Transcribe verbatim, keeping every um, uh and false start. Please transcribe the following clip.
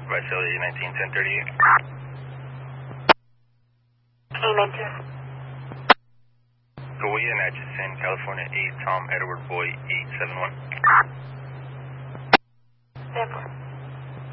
Visalia nineteen ten thirty-eight. A nineteen. Kauai and Atchison, California eight, Tom Edward Boy eight seven one. Sample.